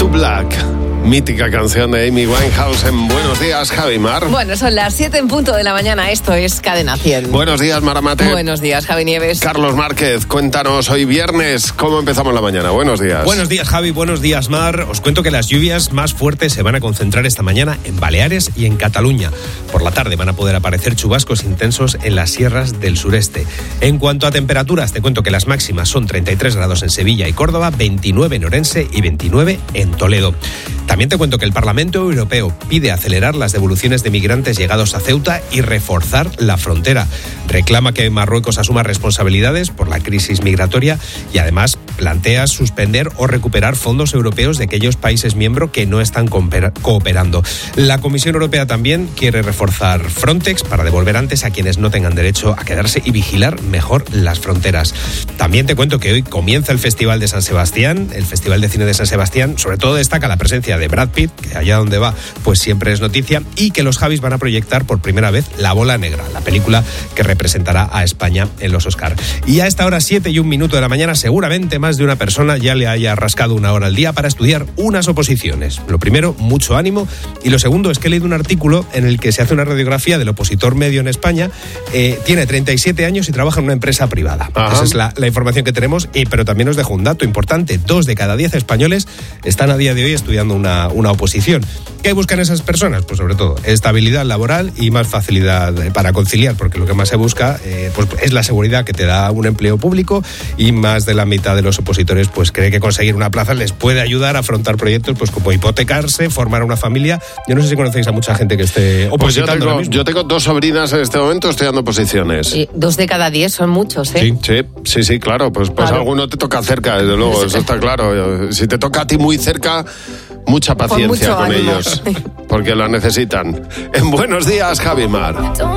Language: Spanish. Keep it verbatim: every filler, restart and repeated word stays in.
to Black. Mítica canción de Amy Winehouse en Buenos Días, Javi Mar. Bueno, son las siete en punto de la mañana. Esto es Cadena cien. Buenos días, Maramate. Buenos días, Javi Nieves. Carlos Márquez, cuéntanos hoy viernes, ¿cómo empezamos la mañana? Buenos días. Buenos días, Javi. Buenos días, Mar. Os cuento que las lluvias más fuertes se van a concentrar esta mañana en Baleares y en Cataluña. Por la tarde van a poder aparecer chubascos intensos en las sierras del sureste. En cuanto a temperaturas, te cuento que las máximas son treinta y tres grados en Sevilla y Córdoba, veintinueve en Orense y veintinueve en Toledo. También te cuento que el Parlamento Europeo pide acelerar las devoluciones de migrantes llegados a Ceuta y reforzar la frontera. Reclama que Marruecos asuma responsabilidades por la crisis migratoria y además plantea suspender o recuperar fondos europeos de aquellos países miembros que no están cooperando. La Comisión Europea también quiere reforzar Frontex para devolver antes a quienes no tengan derecho a quedarse y vigilar mejor las fronteras. También te cuento que hoy comienza el Festival de San Sebastián, el Festival de Cine de San Sebastián. Sobre todo destaca la presencia de Brad Pitt, que allá donde va pues siempre es noticia, y que los Javis van a proyectar por primera vez La Bola Negra, la película que representará a España en los Oscar. Y a esta hora siete y un minuto de la mañana, seguramente más de una persona ya le haya rascado una hora al día para estudiar unas oposiciones. Lo primero, mucho ánimo, y lo segundo es que he leído un artículo en el que se hace una radiografía del opositor medio en España. Eh, tiene treinta y siete años y trabaja en una empresa privada. Ajá. Esa es la, la información que tenemos, y, pero también os dejo un dato importante: dos de cada diez españoles están a día de hoy estudiando una, una oposición. ¿Qué buscan esas personas? Pues sobre todo estabilidad laboral y más facilidad para conciliar, porque lo que más se busca eh, pues es la seguridad que te da un empleo público, y más de la mitad de los opositores pues cree que conseguir una plaza les puede ayudar a afrontar proyectos pues como hipotecarse, formar una familia. Yo no sé si conocéis a mucha gente que esté opositando. Pues yo tengo, yo tengo dos sobrinas en este momento estudiando oposiciones. Sí, dos de cada diez son muchos, ¿eh? Sí, sí, sí, sí, claro. Pues, pues claro. Alguno te toca cerca, desde luego, eso está claro. Si te toca a ti muy cerca, mucha paciencia con, con ellos, porque lo necesitan. En Buenos Días, Javi Mar.